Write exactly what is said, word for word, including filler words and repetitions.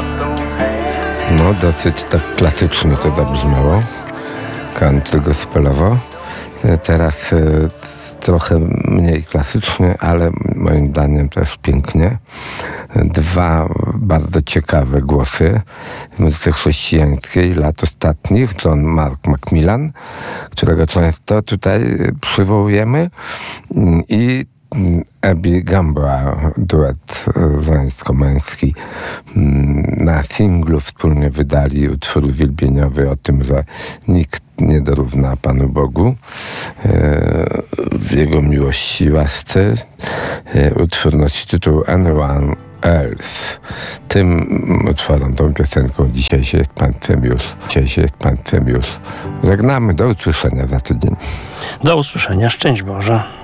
No, dosyć tak klasycznie to zabrzmiało, country gospelowo. Teraz y, trochę mniej klasycznie, ale moim zdaniem też pięknie. Dwa bardzo ciekawe głosy muzyki chrześcijańskiej lat ostatnich. John Mark Macmillan, którego często tutaj przywołujemy, i Abby Gambra, duet żeńsko-męski. Na singlu wspólnie wydali utwór wielbieniowy o tym, że nikt nie dorówna Panu Bogu w Jego miłości i łasce. Utwór nosi tytuł Anyone Else. Tym utworem, tą piosenką dzisiaj się jest Państwem już, dzisiaj się jest Państwem już żegnamy. Do usłyszenia za tydzień. Do usłyszenia. Szczęść Boże.